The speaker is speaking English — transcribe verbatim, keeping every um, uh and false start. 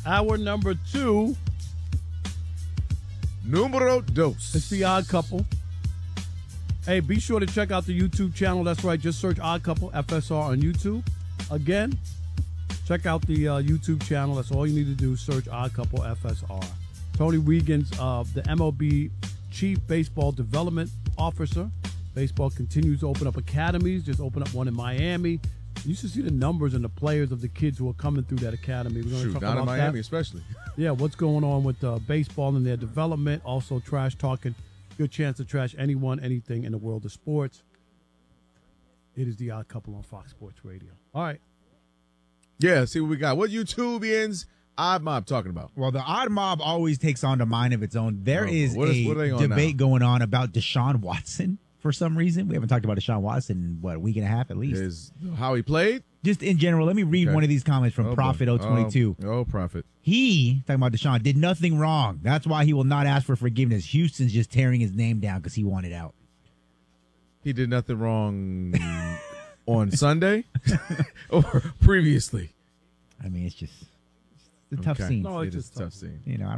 Hour number two. Numero dos. It's the Odd Couple. Hey, be sure to check out the YouTube channel. That's right. Just search Odd Couple F S R on YouTube. Again, check out the uh, YouTube channel. That's all you need to do. Search Odd Couple F S R. Tony Wiegand's uh, the M L B Chief Baseball Development Officer. Baseball continues to open up academies. Just opened up one in Miami. You should see the numbers and the players of the kids who are coming through that academy. We're going to Shoot, talk down about in Miami that. especially. Yeah, what's going on with uh, baseball and their development. Also, trash talking. Your chance to trash anyone, anything in the world of sports. It is the Odd Couple on Fox Sports Radio. All right. Yeah, see what we got. What YouTubians Odd Mob talking about? Well, the Odd Mob always takes on a mind of its own. There Oh, is what is- what are they a on debate now? going on about Deshaun Watson for some reason. We haven't talked about Deshaun Watson in, what, a week and a half at least? Is how he played? Just in general, let me read Okay. one of these comments from Oh, boy. Prophet oh twenty-two. Oh, oh, Prophet. He, talking about Deshaun, did nothing wrong. That's why he will not ask for forgiveness. Houston's just tearing his name down because he wanted out. He did nothing wrong on Sunday or previously. I mean, it's just it's a tough Okay. scene. No, it's It is just a tough. tough scene. You know,